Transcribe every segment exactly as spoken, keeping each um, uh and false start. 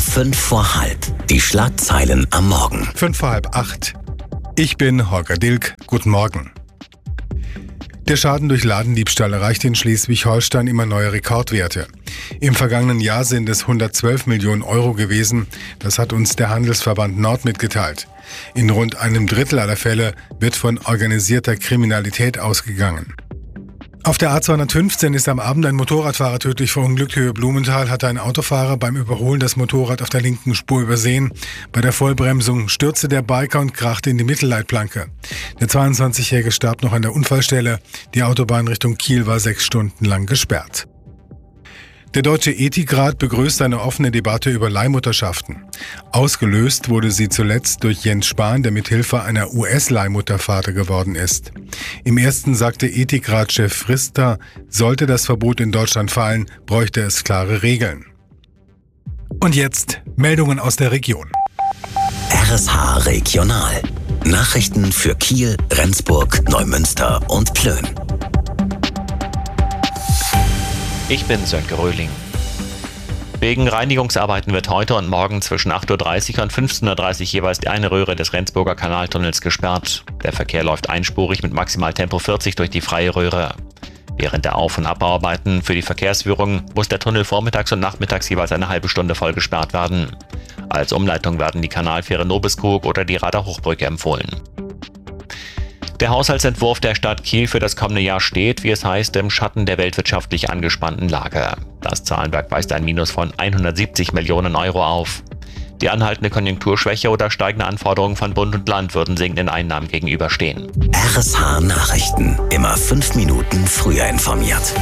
fünf vor halb. Die Schlagzeilen am Morgen. Fünf vor halb acht. Ich bin Holger Dilk. Guten Morgen. Der Schaden durch Ladendiebstahl erreicht in Schleswig-Holstein immer neue Rekordwerte. Im vergangenen Jahr sind es hundertzwölf Millionen Euro gewesen. Das hat uns der Handelsverband Nord mitgeteilt. In rund einem Drittel aller Fälle wird von organisierter Kriminalität ausgegangen. Auf der A zweihundertfünfzehn ist am Abend ein Motorradfahrer tödlich verunglückt. Höhe Blumenthal hatte ein Autofahrer beim Überholen das Motorrad auf der linken Spur übersehen. Bei der Vollbremsung stürzte der Biker und krachte in die Mittelleitplanke. Der zweiundzwanzigjährige starb noch an der Unfallstelle. Die Autobahn Richtung Kiel war sechs Stunden lang gesperrt. Der Deutsche Ethikrat begrüßt eine offene Debatte über Leihmutterschaften. Ausgelöst wurde sie zuletzt durch Jens Spahn, der mithilfe einer U S-Leihmutter Vater geworden ist. Im ersten sagte Ethikratschef Frister, sollte das Verbot in Deutschland fallen, bräuchte es klare Regeln. Und jetzt Meldungen aus der Region. R S H Regional. Nachrichten für Kiel, Rendsburg, Neumünster und Plön. Ich bin Sönke Röhling. Wegen Reinigungsarbeiten wird heute und morgen zwischen acht Uhr dreißig und fünfzehn Uhr dreißig jeweils die eine Röhre des Rendsburger Kanaltunnels gesperrt. Der Verkehr läuft einspurig mit Maximaltempo vierzig durch die freie Röhre. Während der Auf- und Abbauarbeiten für die Verkehrsführung muss der Tunnel vormittags und nachmittags jeweils eine halbe Stunde voll gesperrt werden. Als Umleitung werden die Kanalfähre Nobeskog oder die Rader Hochbrücke empfohlen. Der Haushaltsentwurf der Stadt Kiel für das kommende Jahr steht, wie es heißt, im Schatten der weltwirtschaftlich angespannten Lage. Das Zahlenwerk weist ein Minus von hundertsiebzig Millionen Euro auf. Die anhaltende Konjunkturschwäche oder steigende Anforderungen von Bund und Land würden sinkenden Einnahmen gegenüberstehen. R S H Nachrichten. Immer fünf Minuten früher informiert.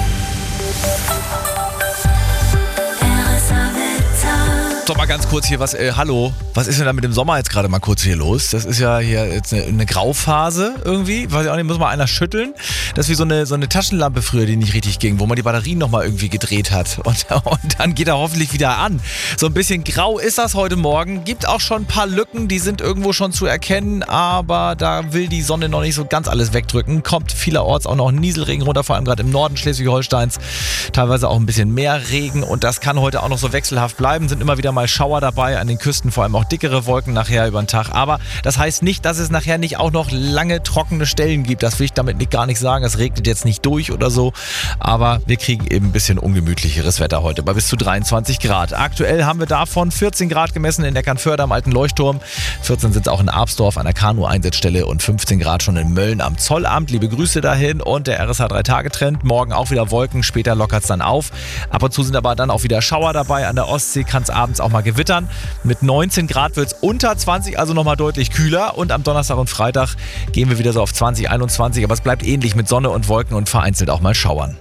Doch mal ganz kurz hier was, äh, hallo, was ist denn da mit dem Sommer jetzt gerade mal kurz hier los? Das ist ja hier jetzt eine, eine Grauphase irgendwie, weiß ich auch nicht, muss mal einer schütteln. Das ist wie so eine, so eine Taschenlampe früher, die nicht richtig ging, wo man die Batterien nochmal irgendwie gedreht hat und, und dann geht er hoffentlich wieder an. So ein bisschen grau ist das heute Morgen, gibt auch schon ein paar Lücken, die sind irgendwo schon zu erkennen, aber da will die Sonne noch nicht so ganz alles wegdrücken. Kommt vielerorts auch noch Nieselregen runter, vor allem gerade im Norden Schleswig-Holsteins, teilweise auch ein bisschen mehr Regen und das kann heute auch noch so wechselhaft bleiben, sind immer wieder mal Schauer dabei, an den Küsten vor allem auch dickere Wolken nachher über den Tag. Aber das heißt nicht, dass es nachher nicht auch noch lange trockene Stellen gibt. Das will ich damit nicht, gar nicht sagen. Es regnet jetzt nicht durch oder so. Aber wir kriegen eben ein bisschen ungemütlicheres Wetter heute bei bis zu dreiundzwanzig Grad. Aktuell haben wir davon vierzehn Grad gemessen in Eckernförde am alten Leuchtturm. vierzehn sind es auch in Absdorf an der Kanu-Einsatzstelle und fünfzehn Grad schon in Mölln am Zollamt. Liebe Grüße dahin und der R S H drei Tage Trend. Morgen auch wieder Wolken, später lockert es dann auf. Ab und zu sind aber dann auch wieder Schauer dabei. An der Ostsee kann es abends auch mal gewittern. Mit neunzehn Grad wird es unter zwanzig, also nochmal deutlich kühler. Und am Donnerstag und Freitag gehen wir wieder so auf zwanzig, einundzwanzig. Aber es bleibt ähnlich mit Sonne und Wolken und vereinzelt auch mal Schauern.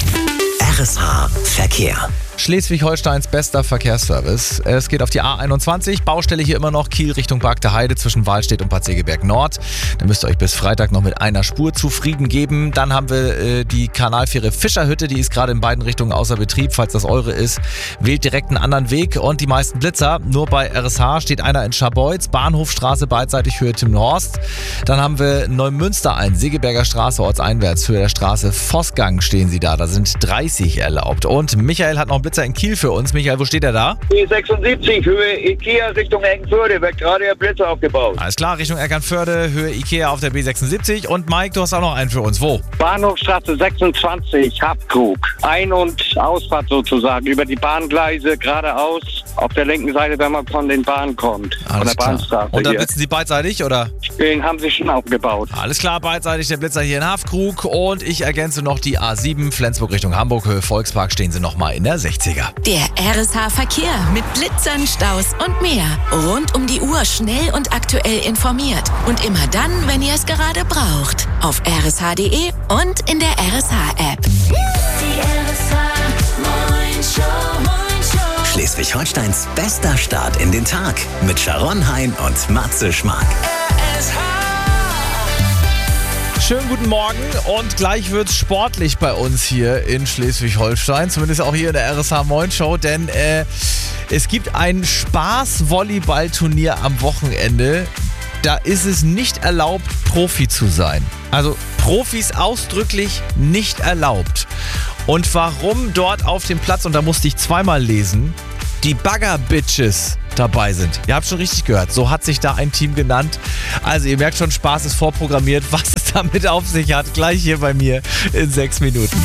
R S H Verkehr. Schleswig-Holsteins bester Verkehrsservice. Es geht auf die A einundzwanzig, Baustelle hier immer noch, Kiel Richtung Bargte Heide zwischen Wahlstedt und Bad Segeberg Nord. Da müsst ihr euch bis Freitag noch mit einer Spur zufrieden geben. Dann haben wir äh, die Kanalfähre Fischerhütte, die ist gerade in beiden Richtungen außer Betrieb. Falls das eure ist, wählt direkt einen anderen Weg und die meisten Blitzer. Nur bei R S H steht einer in Scharbeutz, Bahnhofstraße beidseitig Höhe Timmendorst. Dann haben wir Neumünster ein, Segeberger Straße ortseinwärts, Höhe der Straße Vossgang stehen sie da. Da sind dreißig erlaubt. Und Michael hat noch einen Blitzer in Kiel für uns. Michael, wo steht er da? B sechsundsiebzig, Höhe Ikea Richtung Eckernförde, wird gerade der Blitzer aufgebaut. Alles klar, Richtung Eckernförde, Höhe Ikea auf der B sechsundsiebzig. Und Mike, du hast auch noch einen für uns. Wo? Bahnhofstraße sechsundzwanzig, Haftkrug. Ein- und Ausfahrt sozusagen, über die Bahngleise geradeaus. Auf der linken Seite, wenn man von den Bahnen kommt. Alles von der klar. Bahnstraße. Und da hier. blitzen sie beidseitig, oder? Den haben sie schon aufgebaut. Alles klar, beidseitig der Blitzer hier in Haftkrug. Und ich ergänze noch die A sieben, Flensburg Richtung Hamburg, Höhe Volkspark, stehen sie nochmal in der sechziger. Der R S H Verkehr mit Blitzern, Staus und mehr. Rund um die Uhr schnell und aktuell informiert. Und immer dann, wenn ihr es gerade braucht. Auf r s h punkt d e und in der R S H-App. Die R S H Schleswig-Holsteins bester Start in den Tag mit Sharon Hein und Matze Schmark. Schönen guten Morgen und gleich wird's sportlich bei uns hier in Schleswig-Holstein, zumindest auch hier in der R S H Moin Show, denn äh, es gibt ein Spaß-Volleyball-Turnier am Wochenende. Da ist es nicht erlaubt, Profi zu sein. Also Profis ausdrücklich nicht erlaubt. Und warum dort auf dem Platz, und da musste ich zweimal lesen, die Bagger-Bitches dabei sind. Ihr habt schon richtig gehört, so hat sich da ein Team genannt. Also ihr merkt schon, Spaß ist vorprogrammiert. Was es damit auf sich hat, gleich hier bei mir in sechs Minuten.